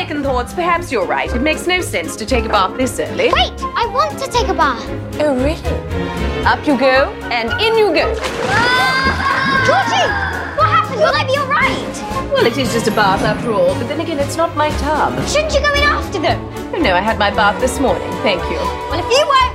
second thoughts, perhaps you're right. It makes no sense to take a bath this early. Wait, I want to take a bath. Oh, really? Up you go, and in you go. Georgie, what happened? Will I be all right? Well, it is just a bath after all, but then again, it's not my tub. Shouldn't you go in after them? Oh, no, I had my bath this morning, thank you. Well, if you won't